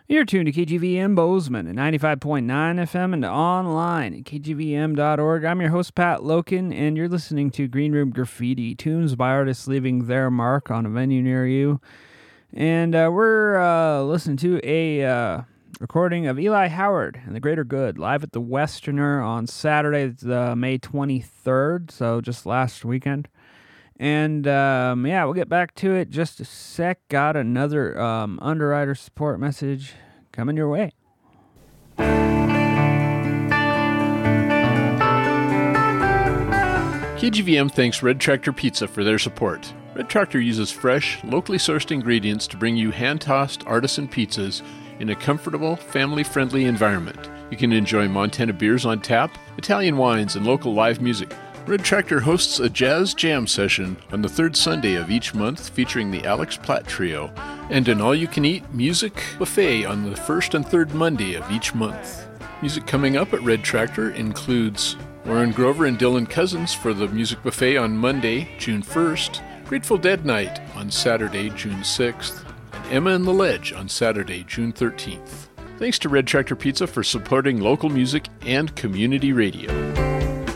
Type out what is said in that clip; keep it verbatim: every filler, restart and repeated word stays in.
You're tuned to K G V M Bozeman at ninety-five point nine F M and online at K G V M dot org. I'm your host, Pat Loken, and you're listening to Green Room Graffiti, tunes by artists leaving their mark on a venue near you. And uh, we're uh, listening to a uh, recording of Eli Howard and the Greater Good live at the Westerner on Saturday, uh, May twenty-third, so just last weekend. And, um, yeah, we'll get back to it just a sec. Got another um, Underwriter support message coming your way. K G V M thanks Red Tractor Pizza for their support. Red Tractor uses fresh, locally sourced ingredients to bring you hand-tossed artisan pizzas in a comfortable, family-friendly environment. You can enjoy Montana beers on tap, Italian wines, and local live music. Red Tractor hosts a jazz jam session on the third Sunday of each month featuring the Alex Platt Trio, and an all-you-can-eat music buffet on the first and third Monday of each month. Music coming up at Red Tractor includes Warren Grover and Dylan Cousins for the music buffet on Monday, June first, Grateful Dead Night on Saturday, June sixth, and Emma and the Ledge on Saturday, June thirteenth. Thanks to Red Tractor Pizza for supporting local music and community radio.